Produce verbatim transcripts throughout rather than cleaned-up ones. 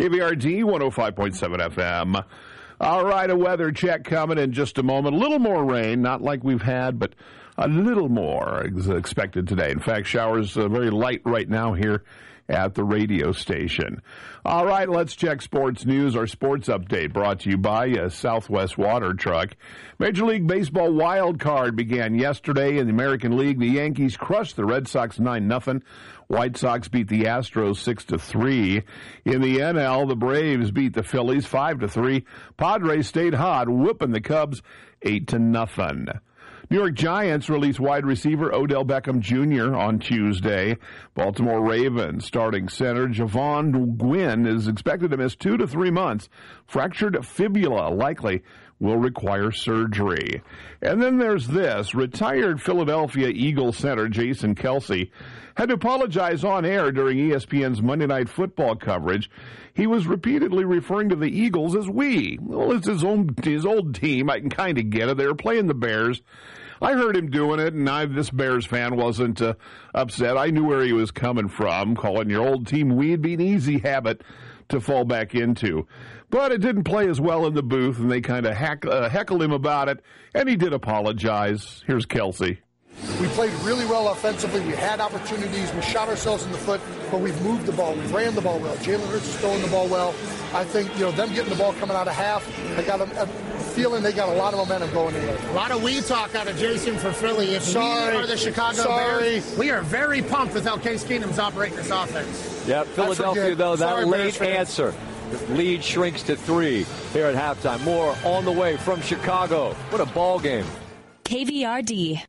K V R D one oh five point seven F M. All right, a weather check coming in just a moment. A little more rain, not like we've had, but a little more is expected today. In fact, showers are very light right now here at the radio station. All right, let's check sports news. Our sports update brought to you by uh, Southwest Water Truck. Major League Baseball wild card began yesterday in the American League. The Yankees crushed the Red Sox nine nothing. White Sox beat the Astros six to three. In the N L, the Braves beat the Phillies five to three. Padres stayed hot, whooping the Cubs eight to nothing. New York Giants released wide receiver Odell Beckham Junior on Tuesday. Baltimore Ravens starting center Javon Gwynn is expected to miss two to three months. Fractured fibula likely will require surgery. And then there's this. Retired Philadelphia Eagles center Jason Kelce had to apologize on air during E S P N's Monday Night Football coverage. He was repeatedly referring to the Eagles as we. Well, it's his own his old team. I can kind of get it. They were playing the Bears. I heard him doing it, and I, this Bears fan wasn't uh, upset. I knew where he was coming from. Calling your old team we would be an easy habit to fall back into. But it didn't play as well in the booth, and they kind of heck, uh, heckled him about it, and he did apologize. Here's Kelce. We played really well offensively. We had opportunities. We shot ourselves in the foot, but we've moved the ball. We've ran the ball well. Jalen Hurts is throwing the ball well. I think, you know, them getting the ball coming out of half, I got a, a feeling they got a lot of momentum going in there. A lot of we talk out of Jason for Philly. If sorry, we are the Chicago sorry. Bears, we are very pumped with how Case Keenum's operating this offense. Yeah, Philadelphia, though, that sorry, late answer. The lead shrinks to three here at halftime. More on the way from Chicago. What a ball game. K V R D.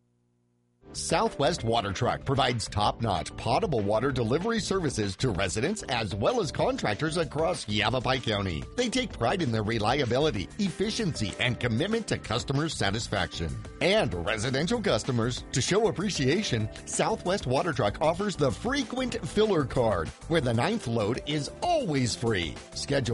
Southwest Water Truck provides top-notch potable water delivery services to residents as well as contractors across Yavapai County. They take pride in their reliability, efficiency, and commitment to customer satisfaction. And residential customers, to show appreciation, Southwest Water Truck offers the Frequent Filler Card, where the ninth load is always free. Schedule